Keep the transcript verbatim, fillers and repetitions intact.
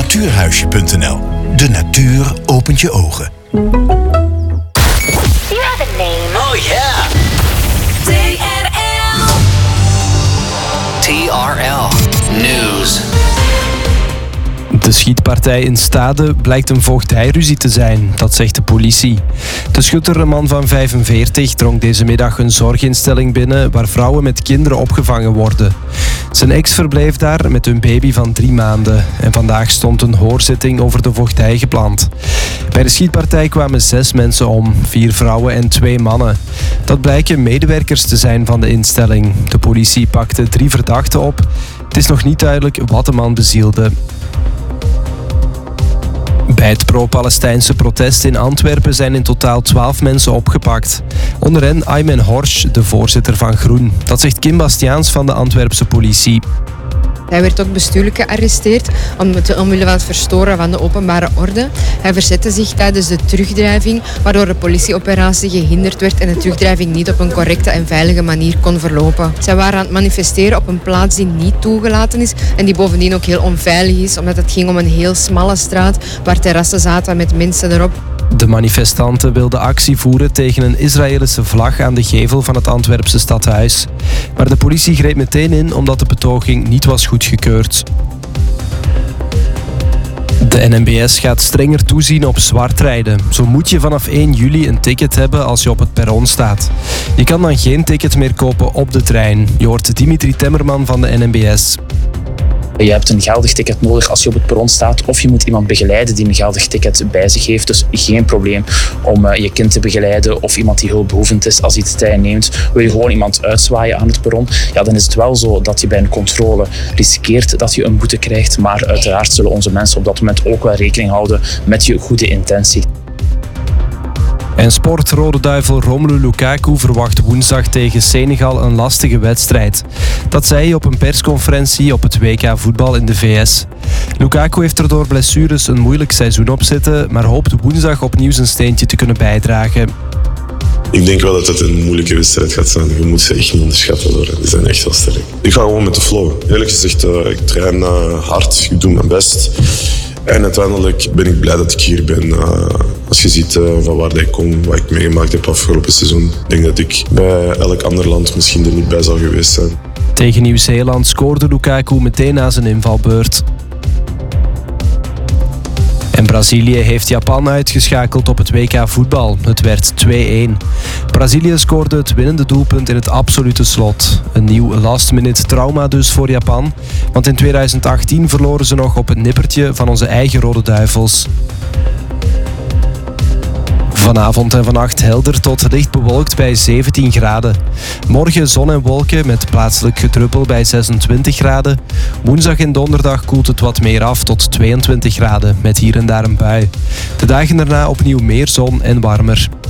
natuurhuisje punt n l. De natuur opent je ogen. You have a name. Oh yeah. T R L. T R L News. De schietpartij in Stade blijkt een voogdijruzie te zijn, dat zegt de politie. De schutter, een man van vijfenveertig, drong deze middag een zorginstelling binnen waar vrouwen met kinderen opgevangen worden. Zijn ex verbleef daar met hun baby van drie maanden en vandaag stond een hoorzitting over de voogdij gepland. Bij de schietpartij kwamen zes mensen om, vier vrouwen en twee mannen. Dat blijken medewerkers te zijn van de instelling. De politie pakte drie verdachten op. Het is nog niet duidelijk wat de man bezielde. Bij het pro-Palestijnse protest in Antwerpen zijn in totaal twaalf mensen opgepakt. Onder hen Aymen Horsch, de voorzitter van Groen. Dat zegt Kim Bastiaans van de Antwerpse politie. Hij werd ook bestuurlijk gearresteerd omwille van het verstoren van de openbare orde. Hij verzette zich tijdens de terugdrijving, waardoor de politieoperatie gehinderd werd en de terugdrijving niet op een correcte en veilige manier kon verlopen. Zij waren aan het manifesteren op een plaats die niet toegelaten is en die bovendien ook heel onveilig is, omdat het ging om een heel smalle straat waar terrassen zaten met mensen erop. De manifestanten wilden actie voeren tegen een Israëlische vlag aan de gevel van het Antwerpse stadhuis. Maar de politie greep meteen in omdat de betoging niet was goedgekeurd. De N M B S gaat strenger toezien op zwartrijden. Zo moet je vanaf één juli een ticket hebben als je op het perron staat. Je kan dan geen ticket meer kopen op de trein. Je hoort Dimitri Temmerman van de N M B S. Je hebt een geldig ticket nodig als je op het perron staat of je moet iemand begeleiden die een geldig ticket bij zich heeft. Dus geen probleem om uh, je kind te begeleiden of iemand die hulpbehoevend is als hij de trein neemt. Wil je gewoon iemand uitzwaaien aan het perron, ja, dan is het wel zo dat je bij een controle riskeert dat je een boete krijgt. Maar uiteraard zullen onze mensen op dat moment ook wel rekening houden met je goede intentie. En sport-Rode Duivel Romelu Lukaku verwacht woensdag tegen Senegal een lastige wedstrijd. Dat zei hij op een persconferentie op het W K voetbal in de V S. Lukaku heeft er door blessures een moeilijk seizoen op zitten, maar hoopt woensdag opnieuw zijn steentje te kunnen bijdragen. Ik denk wel dat het een moeilijke wedstrijd gaat zijn. Je moet ze echt niet onderschatten. Hoor. Die zijn echt wel sterk. Ik ga gewoon met de flow. Eerlijk gezegd, uh, ik train uh, hard. Ik doe mijn best. En uiteindelijk ben ik blij dat ik hier ben. Uh, als je ziet uh, van waar ik kom, wat ik meegemaakt heb afgelopen seizoen. Ik denk dat ik bij elk ander land misschien er niet bij zou geweest zijn. Tegen Nieuw-Zeeland scoorde Lukaku meteen na zijn invalbeurt. En Brazilië heeft Japan uitgeschakeld op het W K voetbal. Het werd twee-één. Brazilië scoorde het winnende doelpunt in het absolute slot. Een nieuw last-minute trauma dus voor Japan. Want in tweeduizend achttien verloren ze nog op het nippertje van onze eigen Rode Duivels. Vanavond en vannacht helder tot licht bewolkt bij zeventien graden. Morgen zon en wolken met plaatselijk gedruppel bij zesentwintig graden. Woensdag en donderdag koelt het wat meer af tot tweeëntwintig graden met hier en daar een bui. De dagen daarna opnieuw meer zon en warmer.